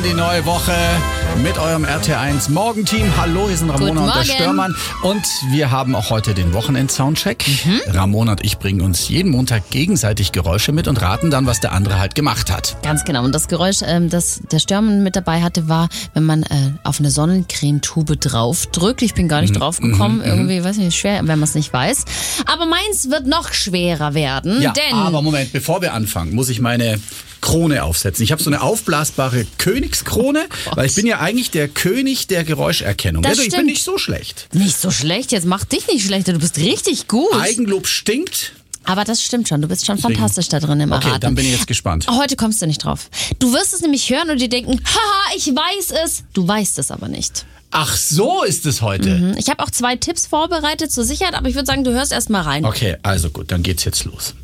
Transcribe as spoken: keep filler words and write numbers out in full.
in die neue Woche mit eurem R T eins Morgenteam. Hallo, hier sind Ramona und der Störmann. Und wir haben auch heute den Wochenend-Soundcheck. Mhm. Ramona und ich bringen uns jeden Montag gegenseitig Geräusche mit und raten dann, was der andere halt gemacht hat. Ganz genau. Und das Geräusch, ähm, das der Störmann mit dabei hatte, war, wenn man äh, auf eine Sonnencremetube draufdrückt. Ich bin gar nicht Mhm. drauf gekommen. Mhm. Irgendwie, weiß nicht, schwer, wenn man es nicht weiß. Aber meins wird noch schwerer werden. Ja, denn aber Moment, bevor wir anfangen, muss ich meine Krone aufsetzen. Ich habe so eine aufblasbare Königskrone, Oh weil ich bin ja eigentlich der König der Geräuscherkennung. Das Also ich bin stimmt. nicht so schlecht. Nicht so schlecht, jetzt mach dich nicht schlechter, du bist richtig gut. Eigenlob stinkt. Aber das stimmt schon, du bist schon Deswegen- fantastisch da drin im Okay, Erraten. dann bin ich jetzt gespannt. Heute kommst du nicht drauf. Du wirst es nämlich hören und dir denken, haha, ich weiß es. Du weißt es aber nicht. Ach, so ist es heute. Ich habe auch zwei Tipps vorbereitet zur Sicherheit, aber ich würde sagen, du hörst erst mal rein. Okay, also gut, dann geht's jetzt los.